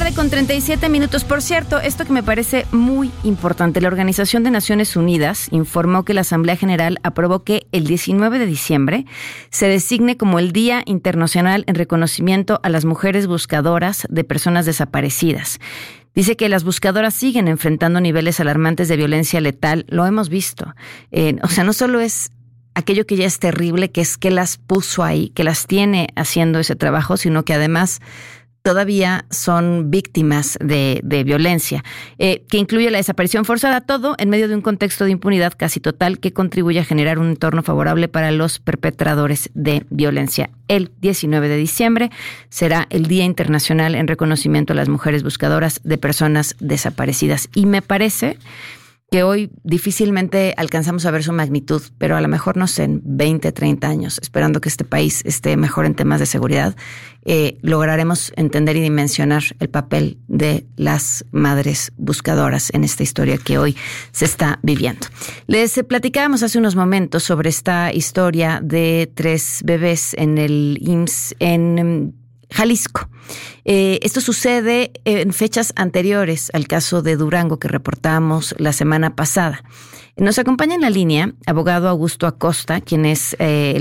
6:37 Por cierto, esto que me parece muy importante, la Organización de Naciones Unidas informó que la Asamblea General aprobó que el 19 de diciembre se designe como el Día Internacional en reconocimiento a las mujeres buscadoras de personas desaparecidas. Dice que las buscadoras siguen enfrentando niveles alarmantes de violencia letal, lo hemos visto. No solo es aquello que ya es terrible, que es que las puso ahí, que las tiene haciendo ese trabajo, sino que además todavía son víctimas de violencia, que incluye la desaparición forzada, todo en medio de un contexto de impunidad casi total que contribuye a generar un entorno favorable para los perpetradores de violencia. El 19 de diciembre será el Día Internacional en reconocimiento a las mujeres buscadoras de personas desaparecidas. Y me parece que hoy difícilmente alcanzamos a ver su magnitud, pero a lo mejor, no sé, en 20, 30 años, esperando que este país esté mejor en temas de seguridad, lograremos entender y dimensionar el papel de las madres buscadoras en esta historia que hoy se está viviendo. Les platicábamos hace unos momentos sobre esta historia de 3 bebés en el IMSS en Jalisco. Esto sucede en fechas anteriores al caso de Durango que reportamos la semana pasada. Nos acompaña en la línea el abogado Augusto Acosta, quien es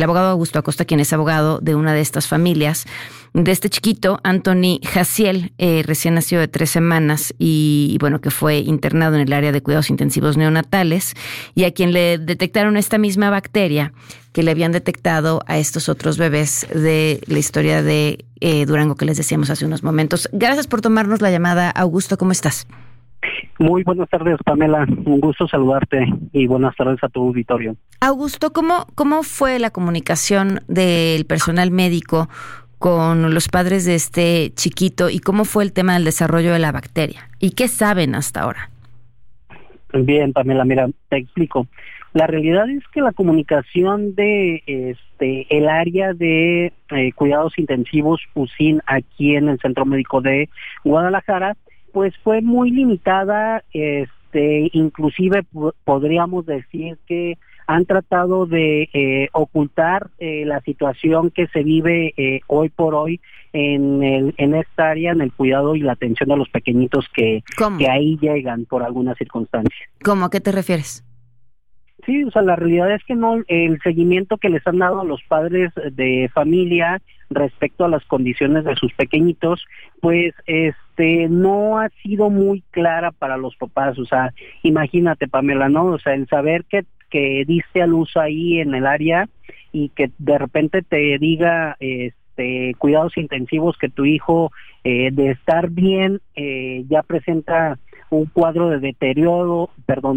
abogado de una de estas familias, de este chiquito, Anthony Jaciel, recién nacido de 3 semanas y bueno, que fue internado en el área de cuidados intensivos neonatales y a quien le detectaron esta misma bacteria que le habían detectado a estos otros bebés de la historia de Durango que les decíamos hace unos momentos. Gracias por tomarnos la llamada, Augusto, ¿cómo estás? Muy buenas tardes, Pamela. Un gusto saludarte y buenas tardes a tu auditorio. Augusto, ¿cómo fue la comunicación del personal médico con los padres de este chiquito y cómo fue el tema del desarrollo de la bacteria? ¿Y qué saben hasta ahora? Bien, Pamela, mira, te explico. La realidad es que la comunicación de el área de cuidados intensivos UCIN aquí en el Centro Médico de Guadalajara pues fue muy limitada, inclusive podríamos decir que han tratado de ocultar la situación que se vive hoy por hoy en esta área, en el cuidado y la atención a los pequeñitos que ahí llegan por alguna circunstancia. ¿Cómo? ¿A qué te refieres? Sí, o sea, la realidad es que no, el seguimiento que les han dado a los padres de familia respecto a las condiciones de sus pequeñitos, pues no ha sido muy clara para los papás. O sea, imagínate, Pamela, ¿no? O sea, el saber que diste a luz ahí en el área y que de repente te diga cuidados intensivos que tu hijo de estar bien ya presenta un cuadro de deterioro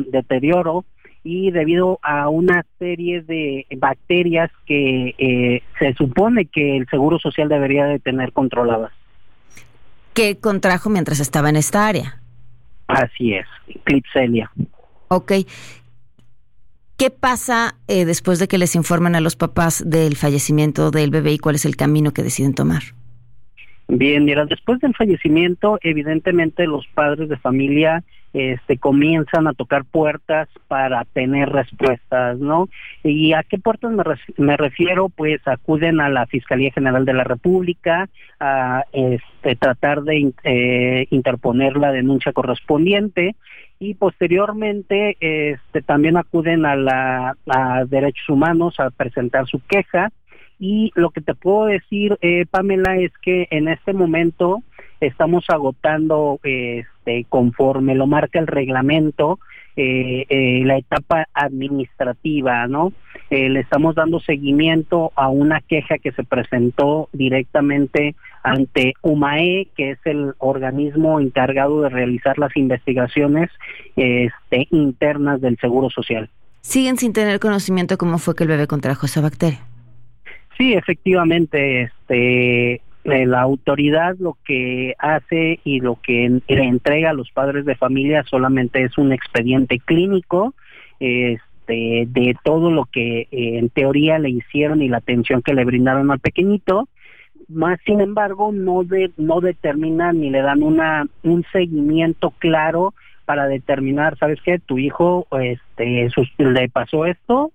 y debido a una serie de bacterias que se supone que el Seguro Social debería de tener controladas. ¿Qué contrajo mientras estaba en esta área? Así es, Klebsiella. Ok. ¿Qué pasa después de que les informan a los papás del fallecimiento del bebé y cuál es el camino que deciden tomar? Bien, mira, después del fallecimiento, evidentemente los padres de familia comienzan a tocar puertas para tener respuestas, ¿no? ¿Y a qué puertas me refiero? Pues acuden a la Fiscalía General de la República a tratar de interponer la denuncia correspondiente y posteriormente también acuden a Derechos Humanos a presentar su queja. Y lo que te puedo decir, Pamela, es que en este momento estamos agotando, conforme lo marca el reglamento, la etapa administrativa, ¿no? Le estamos dando seguimiento a una queja que se presentó directamente ante UMAE, que es el organismo encargado de realizar las investigaciones internas del Seguro Social. ¿Siguen sin tener conocimiento de cómo fue que el bebé contrajo esa bacteria? Sí, efectivamente, la autoridad lo que hace y lo que le entrega a los padres de familia solamente es un expediente clínico de todo lo que en teoría le hicieron y la atención que le brindaron al pequeñito, más sin embargo no determinan ni le dan un seguimiento claro para determinar, ¿sabes qué? Tu hijo le pasó esto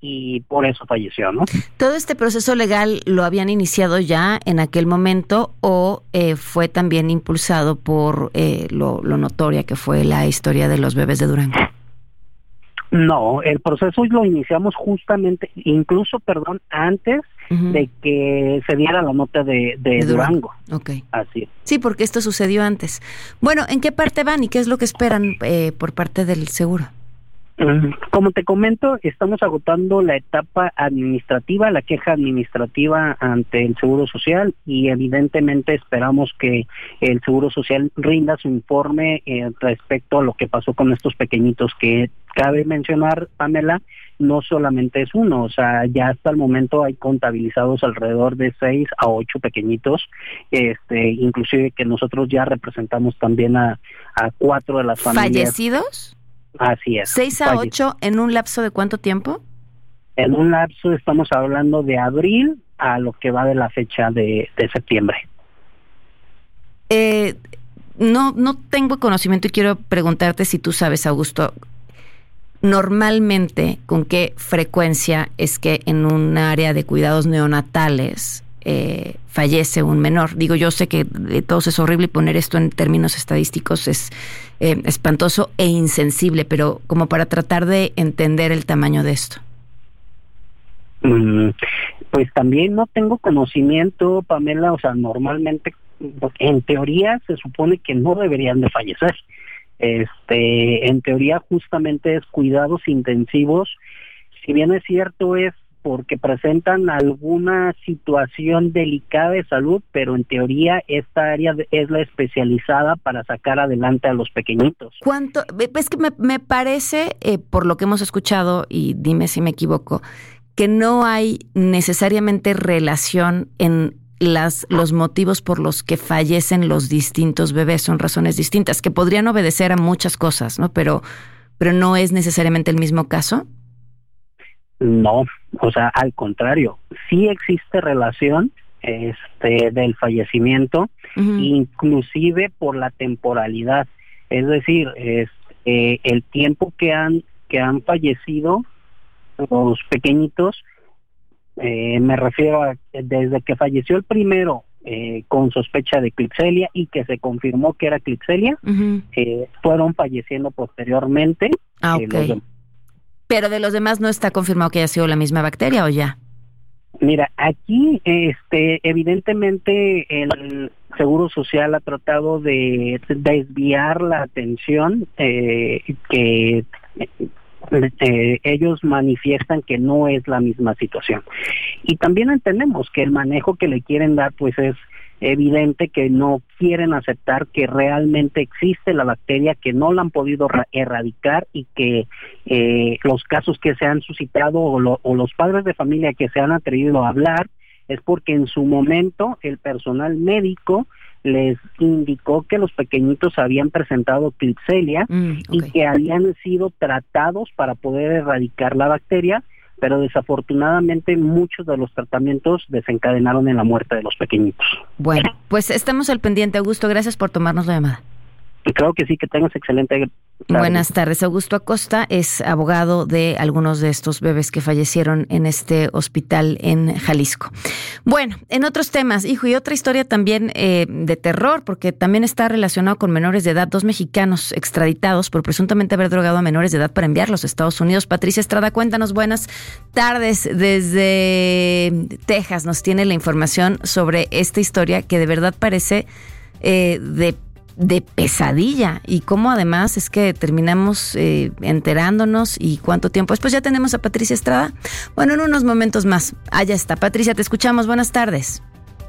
y por eso falleció, ¿no? ¿Todo este proceso legal lo habían iniciado ya en aquel momento o fue también impulsado por lo notoria que fue la historia de los bebés de Durango? No, el proceso lo iniciamos justamente, antes de que se diera la nota de Durango. Okay. Así es. Sí, porque esto sucedió antes. Bueno, ¿en qué parte van y qué es lo que esperan por parte del seguro? Como te comento, estamos agotando la etapa administrativa, la queja administrativa ante el Seguro Social y evidentemente esperamos que el Seguro Social rinda su informe respecto a lo que pasó con estos pequeñitos, que cabe mencionar, Pamela, no solamente es uno, o sea, ya hasta el momento hay contabilizados alrededor de 6 a 8 pequeñitos, inclusive que nosotros ya representamos también a 4 de las familias. ¿Fallecidos? Así es. 6 a 8 en un lapso de ¿cuánto tiempo? En un lapso estamos hablando de abril a lo que va de la fecha de septiembre. No tengo conocimiento y quiero preguntarte si tú sabes, Augusto, normalmente con qué frecuencia es que en un área de cuidados neonatales fallece un menor. Digo, yo sé que de todos es horrible y poner esto en términos estadísticos es espantoso e insensible, pero como para tratar de entender el tamaño de esto. Pues también no tengo conocimiento, Pamela, o sea, normalmente, en teoría se supone que no deberían de fallecer. En teoría justamente es cuidados intensivos, si bien es cierto es porque presentan alguna situación delicada de salud, pero en teoría esta área es la especializada para sacar adelante a los pequeñitos. ¿Cuánto? Es que me parece, por lo que hemos escuchado, y dime si me equivoco, que no hay necesariamente relación en los motivos por los que fallecen los distintos bebés, son razones distintas, que podrían obedecer a muchas cosas, ¿no? Pero no es necesariamente el mismo caso. No, o sea, al contrario, sí existe relación del fallecimiento, inclusive por la temporalidad, es decir, el tiempo que han fallecido los pequeñitos, me refiero a desde que falleció el primero con sospecha de Klebsiella y que se confirmó que era Klebsiella, fueron falleciendo posteriormente. Okay. Pero de los demás no está confirmado que haya sido la misma bacteria, ¿o ya? Mira, aquí evidentemente el Seguro Social ha tratado de desviar la atención que ellos manifiestan que no es la misma situación. Y también entendemos que el manejo que le quieren dar pues es evidente, que no quieren aceptar que realmente existe la bacteria, que no la han podido erradicar y que los casos que se han suscitado o los padres de familia que se han atrevido a hablar es porque en su momento el personal médico les indicó que los pequeñitos habían presentado Klebsiella y que habían sido tratados para poder erradicar la bacteria, pero desafortunadamente muchos de los tratamientos desencadenaron en la muerte de los pequeñitos. Bueno, pues estamos al pendiente, Augusto. Gracias por tomarnos la llamada. Y creo que sí, que tengas excelente tarde. Buenas tardes. Augusto Acosta es abogado de algunos de estos bebés que fallecieron en este hospital en Jalisco. Bueno, en otros temas, y otra historia también de terror, porque también está relacionado con menores de edad. 2 mexicanos extraditados por presuntamente haber drogado a menores de edad para enviarlos a Estados Unidos. Patricia Estrada, cuéntanos, buenas tardes. Desde Texas nos tiene la información sobre esta historia que de verdad parece de pesadilla, y cómo además es que terminamos enterándonos y cuánto tiempo después. Ya tenemos a Patricia Estrada. Bueno, en unos momentos más. Allá está. Patricia, te escuchamos. Buenas tardes.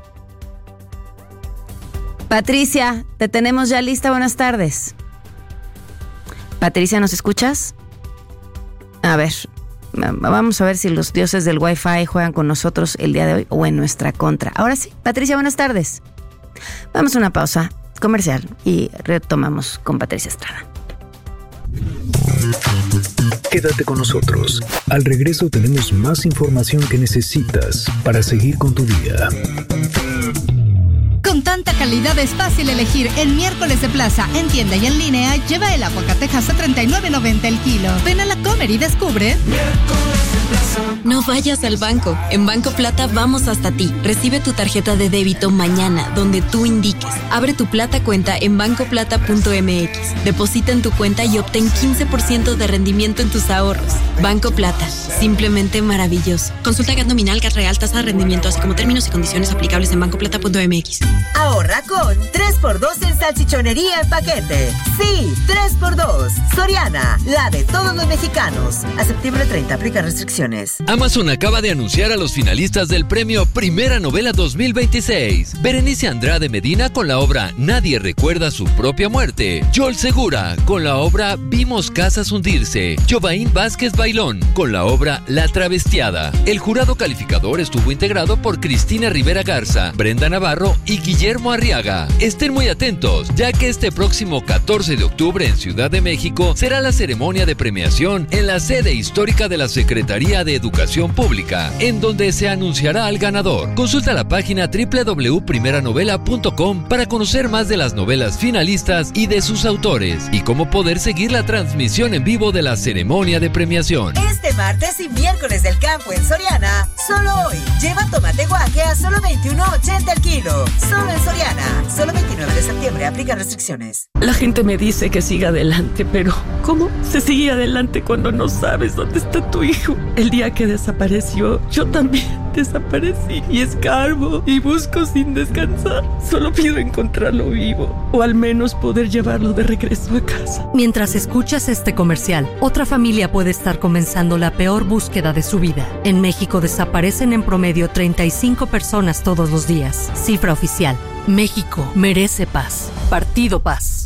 Patricia, te tenemos ya lista. Buenas tardes. Patricia, ¿nos escuchas? A ver, vamos a ver si los dioses del Wi-Fi juegan con nosotros el día de hoy o en nuestra contra. Ahora sí, Patricia, buenas tardes. Vamos a una pausa comercial y retomamos con Patricia Estrada. Quédate con nosotros. Al regreso tenemos más información que necesitas para seguir con tu día. Con tanta calidad es fácil elegir. En Miércoles de Plaza, en tienda y en línea, lleva el aguacatejas a $39.90 el kilo. Ven a la Comer y descubre. Miércoles No vayas al banco. En Banco Plata vamos hasta ti. Recibe tu tarjeta de débito mañana, donde tú indiques. Abre tu Plata cuenta en bancoplata.mx. Deposita en tu cuenta y obtén 15% de rendimiento en tus ahorros. Banco Plata. Simplemente maravilloso. Consulta GAT nominal, GAT real, tasa de rendimiento, así como términos y condiciones aplicables en bancoplata.mx. Ahorra con 3x2 en salchichonería en paquete. Sí, 3x2. Soriana, la de todos los mexicanos. A septiembre 30 aplica restricciones. Amazon acaba de anunciar a los finalistas del premio Primera Novela 2026. Berenice Andrade Medina con la obra Nadie recuerda su propia muerte. Joel Segura con la obra Vimos casas hundirse. Jovaín Vázquez Bailón con la obra La travestiada. El jurado calificador estuvo integrado por Cristina Rivera Garza, Brenda Navarro y Guillermo Arriaga. Estén muy atentos, ya que este próximo 14 de octubre en Ciudad de México será la ceremonia de premiación en la sede histórica de la Secretaría de Educación Pública, en donde se anunciará al ganador. Consulta la página www.primeranovela.com para conocer más de las novelas finalistas y de sus autores, y cómo poder seguir la transmisión en vivo de la ceremonia de premiación. Este martes y miércoles del campo en Soriana, solo hoy, lleva tomate guaje a solo $21.80 el kilo. Solo en Soriana, solo 29 de septiembre, aplica restricciones. La gente me dice que siga adelante, pero ¿cómo se sigue adelante cuando no sabes dónde está tu hijo? El día que desapareció, yo también desaparecí y escarbo y busco sin descansar. Solo pido encontrarlo vivo o al menos poder llevarlo de regreso a casa. Mientras escuchas este comercial, otra familia puede estar comenzando la peor búsqueda de su vida. En México desaparecen en promedio 35 personas todos los días. Cifra oficial. México merece paz. Partido Paz.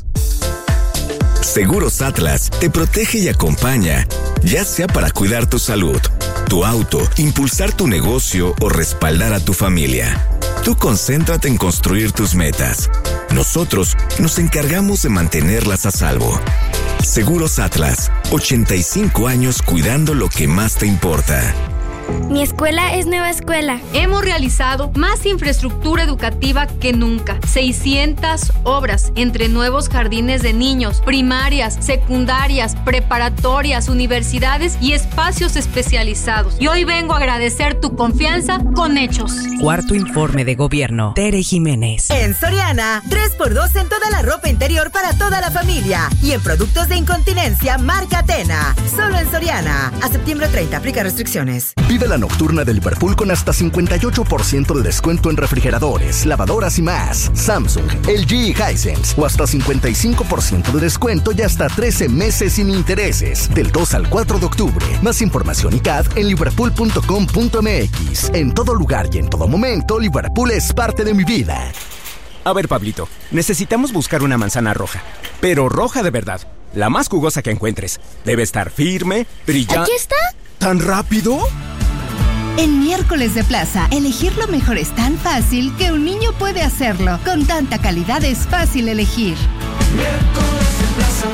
Seguros Atlas te protege y acompaña, ya sea para cuidar tu salud, tu auto, impulsar tu negocio o respaldar a tu familia. Tú concéntrate en construir tus metas. Nosotros nos encargamos de mantenerlas a salvo. Seguros Atlas, 85 años cuidando lo que más te importa. Mi escuela es nueva escuela. Hemos realizado más infraestructura educativa que nunca. 600 obras entre nuevos jardines de niños, primarias, secundarias, preparatorias, universidades y espacios especializados. Y hoy vengo a agradecer tu confianza con hechos. Cuarto informe de gobierno. Tere Jiménez. En Soriana, 3x2 en toda la ropa interior para toda la familia. Y en productos de incontinencia, marca Atena. Solo en Soriana. A septiembre 30, aplica restricciones. Vive la nocturna de Liverpool con hasta 58% de descuento en refrigeradores, lavadoras y más. Samsung, LG y Hisense. O hasta 55% de descuento y hasta 13 meses sin intereses. Del 2 al 4 de octubre. Más información y CAD en liverpool.com.mx. En todo lugar y en todo momento, Liverpool es parte de mi vida. A ver, Pablito, necesitamos buscar una manzana roja. Pero roja de verdad. La más jugosa que encuentres. Debe estar firme, brillante. ¿Aquí está? ¿Tan rápido? En Miércoles de Plaza, elegir lo mejor es tan fácil que un niño puede hacerlo. Con tanta calidad es fácil elegir. Miércoles de Plaza.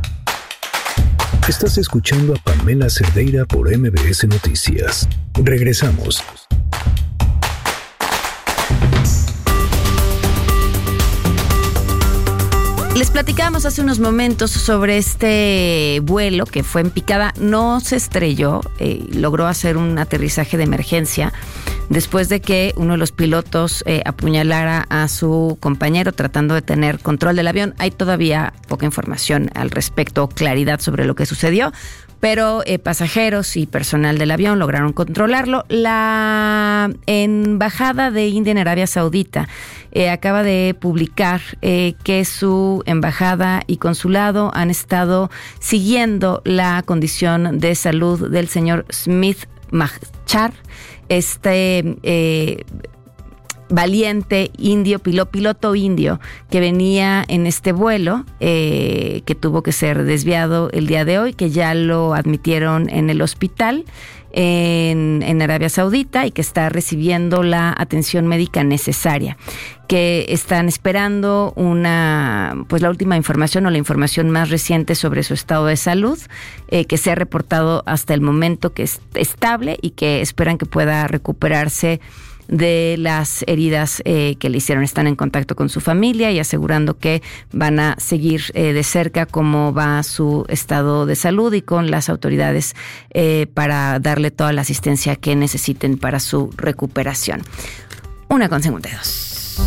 Estás escuchando a Pamela Cerdeira por MBS Noticias. Regresamos. Les platicábamos hace unos momentos sobre este vuelo que fue en picada. No se estrelló, logró hacer un aterrizaje de emergencia después de que uno de los pilotos apuñalara a su compañero tratando de tener control del avión. Hay todavía poca información al respecto, claridad sobre lo que sucedió, pero pasajeros y personal del avión lograron controlarlo. La embajada de India en Arabia Saudita acaba de publicar que su embajada y consulado han estado siguiendo la condición de salud del señor Smith Mahchar, valiente indio, piloto indio que venía en este vuelo, que tuvo que ser desviado el día de hoy, que ya lo admitieron en el hospital en Arabia Saudita y que está recibiendo la atención médica necesaria, que están esperando la última información o la información más reciente sobre su estado de salud, que se ha reportado hasta el momento que es estable y que esperan que pueda recuperarse de las heridas que le hicieron. Están en contacto con su familia y asegurando que van a seguir de cerca cómo va su estado de salud y con las autoridades para darle toda la asistencia que necesiten para su recuperación. 1:52.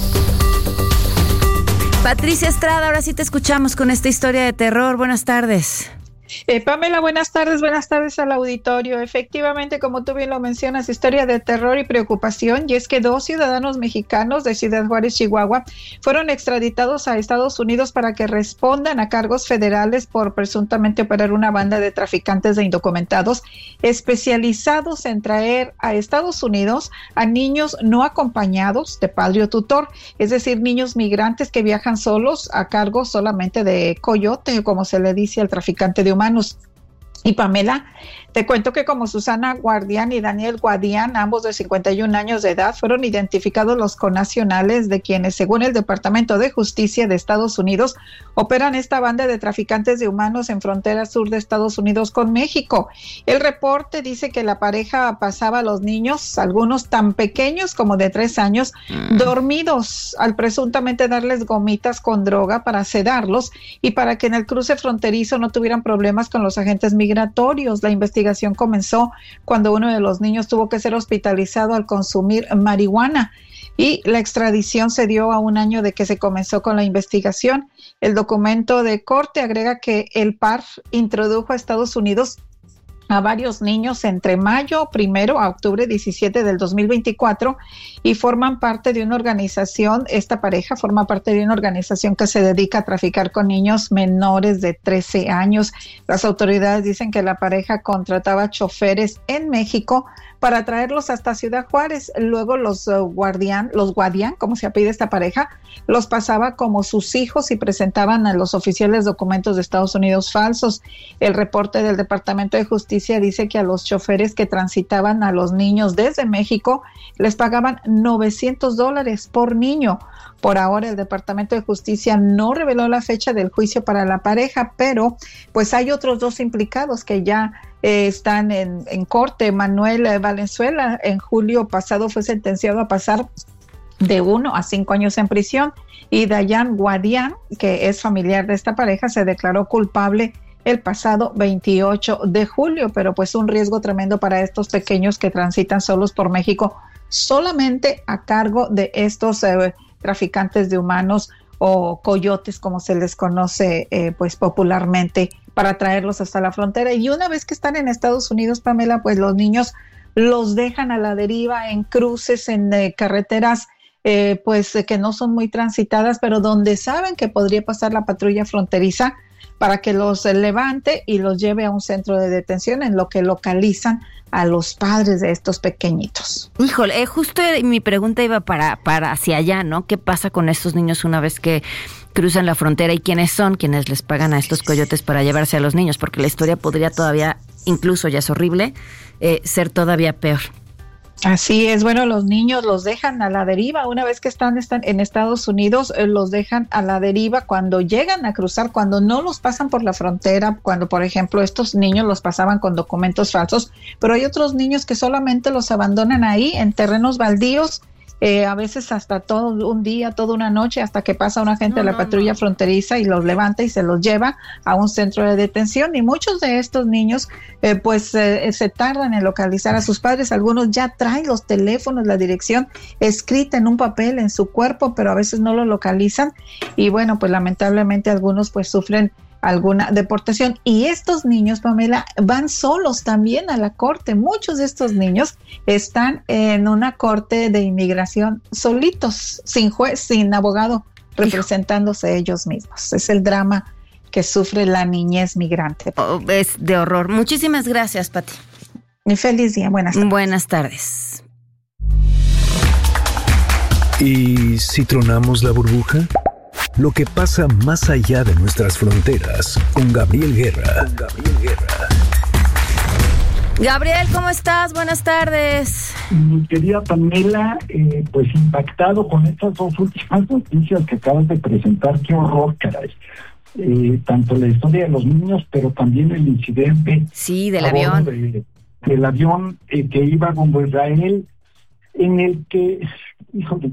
Patricia Estrada, ahora sí te escuchamos con esta historia de terror. Buenas tardes. Pamela, buenas tardes al auditorio. Efectivamente, como tú bien lo mencionas, historia de terror y preocupación, y es que 2 ciudadanos mexicanos de Ciudad Juárez, Chihuahua, fueron extraditados a Estados Unidos para que respondan a cargos federales por presuntamente operar una banda de traficantes de indocumentados especializados en traer a Estados Unidos a niños no acompañados de padre o tutor, es decir, niños migrantes que viajan solos a cargo solamente de coyote, como se le dice al traficante de humanos. Y Pamela, te cuento que como Susana Guardián y Daniel Guadián, ambos de 51 años de edad, fueron identificados los connacionales de quienes, según el Departamento de Justicia de Estados Unidos, operan esta banda de traficantes de humanos en frontera sur de Estados Unidos con México. El reporte dice que la pareja pasaba a los niños, algunos tan pequeños como de 3 años, dormidos, al presuntamente darles gomitas con droga para sedarlos y para que en el cruce fronterizo no tuvieran problemas con los agentes migratorios. La investigación comenzó cuando uno de los niños tuvo que ser hospitalizado al consumir marihuana, y la extradición se dio a 1 año de que se comenzó con la investigación. El documento de corte agrega que el par introdujo a Estados Unidos a varios niños entre mayo 1 a octubre 17 del 2024 y forman parte de una organización, esta pareja forma parte de una organización que se dedica a traficar con niños menores de 13 años. Las autoridades dicen que la pareja contrataba choferes en México para traerlos hasta Ciudad Juárez. Luego los Guadián, como se apellida esta pareja, los pasaba como sus hijos y presentaban a los oficiales documentos de Estados Unidos falsos. El reporte del Departamento de Justicia dice que a los choferes que transitaban a los niños desde México les pagaban $900 por niño. Por ahora el Departamento de Justicia no reveló la fecha del juicio para la pareja, pero pues hay otros 2 implicados que ya están en corte. Manuel Valenzuela en julio pasado fue sentenciado a pasar de 1 a 5 años en prisión, y Dayan Guadián, que es familiar de esta pareja, se declaró culpable el pasado 28 de julio, pero pues un riesgo tremendo para estos pequeños que transitan solos por México, solamente a cargo de estos traficantes de humanos o coyotes, como se les conoce pues popularmente, para traerlos hasta la frontera. Y una vez que están en Estados Unidos, Pamela, pues los niños los dejan a la deriva en cruces, en carreteras pues que no son muy transitadas, pero donde saben que podría pasar la patrulla fronteriza para que los levante y los lleve a un centro de detención, en lo que localizan a los padres de estos pequeñitos. Híjole, justo mi pregunta iba para hacia allá, ¿no? ¿Qué pasa con estos niños una vez que cruzan la frontera y quiénes son quienes les pagan a estos coyotes para llevarse a los niños? Porque la historia podría todavía, incluso ya es horrible, ser todavía peor. Así es, bueno, los niños los dejan a la deriva. Una vez que están en Estados Unidos, los dejan a la deriva cuando llegan a cruzar, cuando no los pasan por la frontera, cuando, por ejemplo, estos niños los pasaban con documentos falsos, pero hay otros niños que solamente los abandonan ahí en terrenos baldíos, a veces hasta todo un día, toda una noche, hasta que pasa un agente de la patrulla fronteriza y los levanta y se los lleva a un centro de detención. Y muchos de estos niños se tardan en localizar a sus padres. Algunos ya traen los teléfonos, la dirección escrita en un papel en su cuerpo, pero a veces no lo localizan. Y bueno, pues lamentablemente algunos pues sufren alguna deportación. Y estos niños, Pamela, van solos también a la corte. Muchos de estos niños están en una corte de inmigración solitos, sin juez, sin abogado, representándose ellos mismos. Es el drama que sufre la niñez migrante. Es de horror. Muchísimas gracias, Pati. Y feliz día. Buenas tardes. Buenas tardes. ¿Y si tronamos la burbuja? Lo que pasa más allá de nuestras fronteras, con Gabriel Guerra. Gabriel, ¿cómo estás? Buenas tardes. Mi querida Pamela, pues impactado con estas 2 últimas noticias que acabas de presentar. Qué horror, caray. Tanto la historia de los niños, pero también el incidente. Sí, del avión. Del avión que iba rumbo a Israel. en el que, híjole,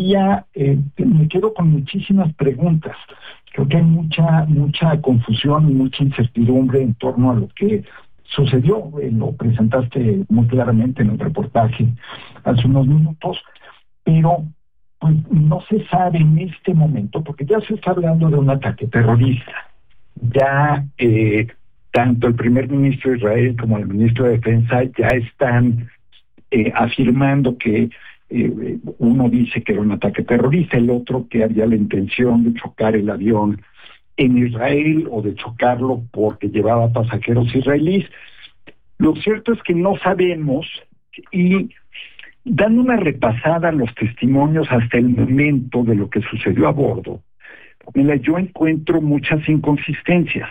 me quedo con muchísimas preguntas. Creo que hay mucha confusión y mucha incertidumbre en torno a lo que sucedió. Lo presentaste muy claramente en el reportaje hace unos minutos, pero pues no se sabe en este momento, porque ya se está hablando de un ataque terrorista. Ya tanto el primer ministro de Israel como el ministro de Defensa ya están afirmando que uno dice que era un ataque terrorista, el otro que había la intención de chocar el avión en Israel o de chocarlo porque llevaba pasajeros israelíes. Lo cierto es que no sabemos, y dando una repasada a los testimonios hasta el momento de lo que sucedió a bordo, yo encuentro muchas inconsistencias.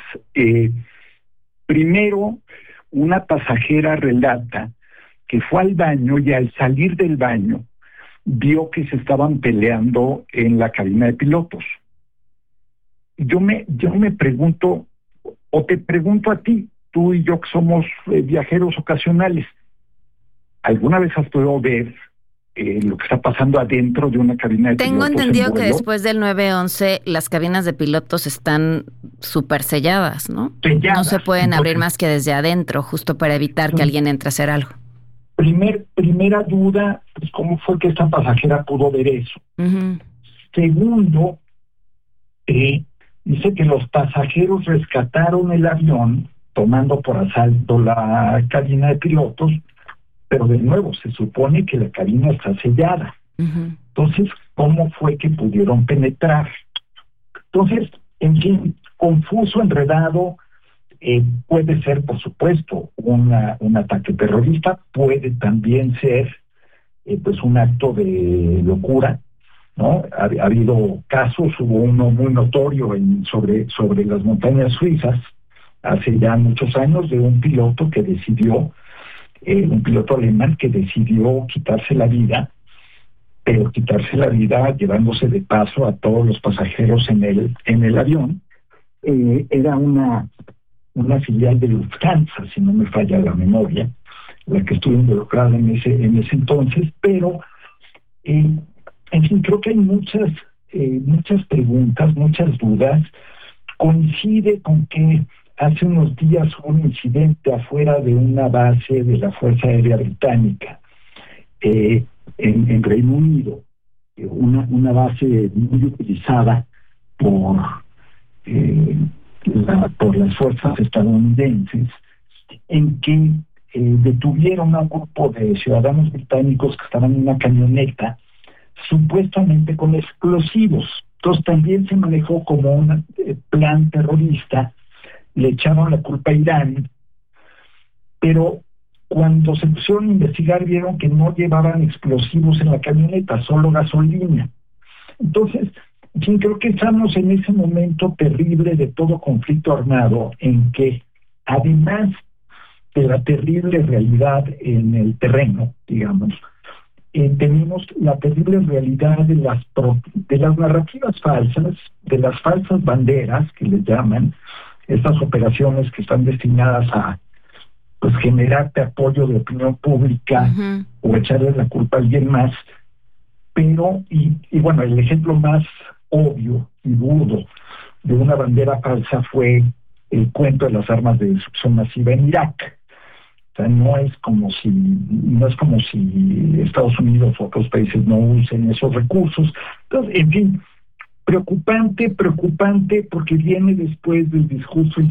Primero, una pasajera relata que fue al baño y al salir del baño vio que se estaban peleando en la cabina de pilotos. Yo me pregunto, o te pregunto a ti, tú y yo que somos viajeros ocasionales, ¿alguna vez has podido ver lo que está pasando adentro de una cabina de pilotos? Tengo entendido que después del 9/11 las cabinas de pilotos están súper selladas, ¿no? No se pueden abrir más que desde adentro, justo para evitar que alguien entre a hacer algo. Primera duda, pues, ¿cómo fue que esta pasajera pudo ver eso? Uh-huh. Segundo, dice que los pasajeros rescataron el avión tomando por asalto la cabina de pilotos, pero de nuevo se supone que la cabina está sellada. Uh-huh. Entonces, ¿cómo fue que pudieron penetrar? Entonces, en fin, confuso, enredado. Puede ser, por supuesto, un ataque terrorista, puede también ser pues un acto de locura, ¿no? Ha habido casos, hubo uno muy notorio sobre las montañas suizas hace ya muchos años, de un piloto que decidió, un piloto alemán que decidió quitarse la vida, pero quitarse la vida llevándose de paso a todos los pasajeros en el avión. Era una filial de Lufthansa, si no me falla la memoria, la que estuvo involucrada en ese entonces, pero en fin, creo que hay muchas preguntas, muchas dudas. Coincide con que hace unos días hubo un incidente afuera de una base de la Fuerza Aérea Británica en Reino Unido, una base muy utilizada por las fuerzas estadounidenses, en que detuvieron a un grupo de ciudadanos británicos que estaban en una camioneta supuestamente con explosivos. Entonces también se manejó como un plan terrorista, le echaron la culpa a Irán, pero cuando se pusieron a investigar vieron que no llevaban explosivos en la camioneta, solo gasolina. Entonces, en fin, creo que estamos en ese momento terrible de todo conflicto armado, en que además de la terrible realidad en el terreno, digamos, tenemos la terrible realidad de las narrativas falsas, de las falsas banderas que les llaman, estas operaciones que están destinadas a pues generarte apoyo de opinión pública, uh-huh, o echarle la culpa a alguien más. Pero, y bueno, el ejemplo más obvio y burdo de una bandera falsa fue el cuento de las armas de destrucción masiva en Irak. O sea, no es como si Estados Unidos u otros países no usen esos recursos. Entonces, en fin, preocupante, porque viene después del discurso